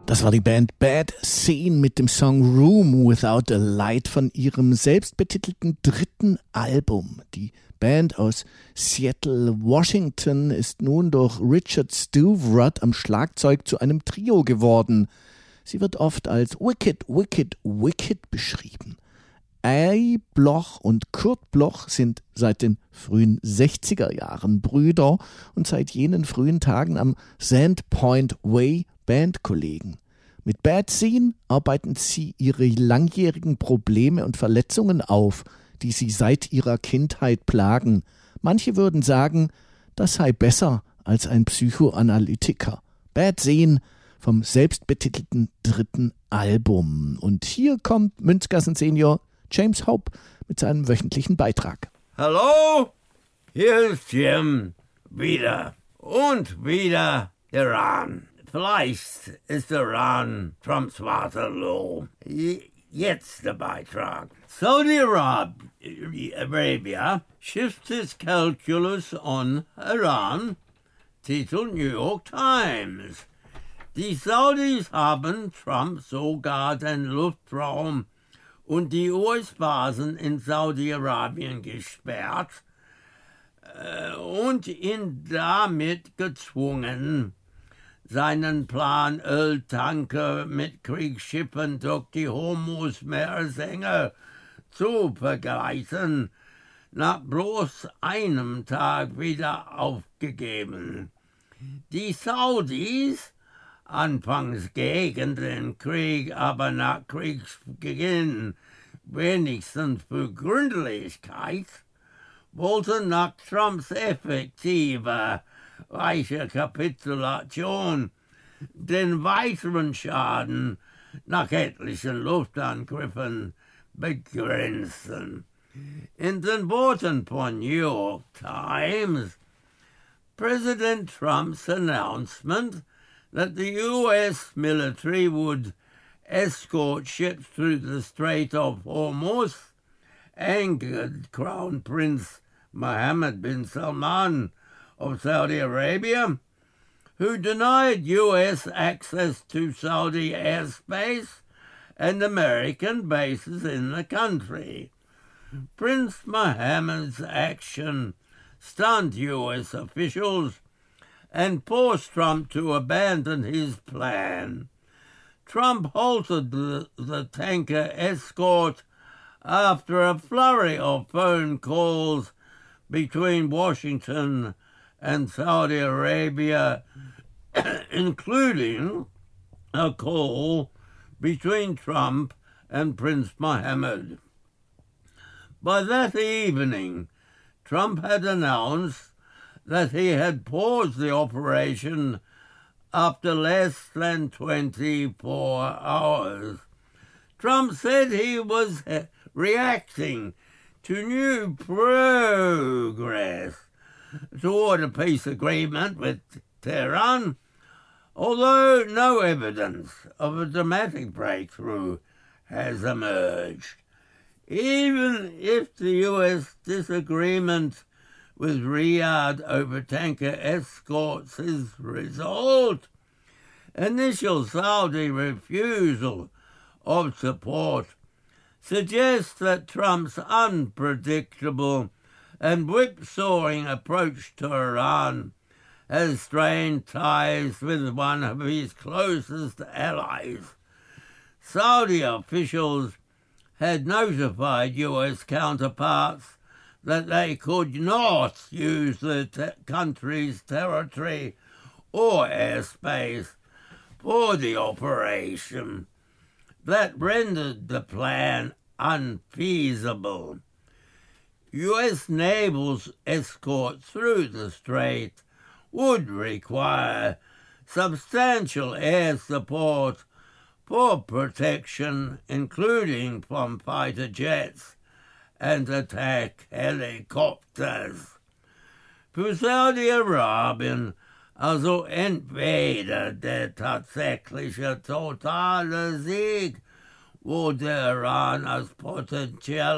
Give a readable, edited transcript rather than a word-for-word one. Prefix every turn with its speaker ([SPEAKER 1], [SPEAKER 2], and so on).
[SPEAKER 1] Das war die Band Bad Scene mit dem Song Room Without a Light von ihrem selbstbetitelten dritten Album. Die Band aus Seattle, Washington ist nun durch Richard Stewart am Schlagzeug zu einem Trio geworden. Sie wird oft als Wicked, Wicked, Wicked beschrieben. Ay Bloch und Kurt Bloch sind seit den frühen 60er Jahren Brüder und seit jenen frühen Tagen am Sandpoint Way Bandkollegen. Mit Bad Scene arbeiten sie ihre langjährigen Probleme und Verletzungen auf, die sie seit ihrer Kindheit plagen. Manche würden sagen, das sei besser als ein Psychoanalytiker. Bad Scene vom selbstbetitelten dritten Album. Und hier kommt Münzgassen Senior James Hope mit seinem wöchentlichen Beitrag.
[SPEAKER 2] Hallo, hier ist Jim, wieder und wieder Iran. Vielleicht ist Iran Trumps Waterloo. Jetzt der Beitrag. Saudi-Arabia shifts its calculus on Iran, Titel New York Times. Die Saudis haben Trump sogar den Luftraum und die US-Basen in Saudi-Arabien gesperrt und ihn damit gezwungen, seinen Plan, Öltanker mit Kriegsschiffen durch die Hormuz-Meeresenge zu begleiten, nach bloß einem Tag wieder aufgegeben. Die Saudis, anfangs gegen den Krieg, aber nach Kriegsbeginn wenigstens für Gründlichkeit, wollten nach Trumps effektiver reiche Kapitulation den weiteren Schaden nach etlichen Luftangriffen begrenzen. In den Worten von New York Times, President Trump's announcement that the U.S. military would escort ships through the Strait of Hormuz angered Crown Prince Mohammed bin Salman of Saudi Arabia, who denied U.S. access to Saudi airspace and American bases in the country. Prince Mohammed's action stunned U.S. officials and forced Trump to abandon his plan. Trump halted the tanker escort after a flurry of phone calls between Washington and Saudi Arabia, including a call between Trump and Prince Mohammed. By that evening, Trump had announced that he had paused the operation after less than 24 hours. Trump said he was reacting to new progress toward a peace agreement with Tehran, although no evidence of a dramatic breakthrough has emerged. Even if the U.S. disagreement with Riyadh over tanker escorts is resolved, initial Saudi refusal of support suggests that Trump's unpredictable and whipsawing approach to Iran has strained ties with one of his closest allies. Saudi officials had notified U.S. counterparts that they could not use the country's territory or airspace for the operation. That rendered the plan unfeasible. U.S. naval escort through the strait would require substantial air support for protection, including from fighter jets and attack helikopters. Für Saudi-Arabien, also entweder der tatsächliche totale Sieg, wo der Iran als potenzieller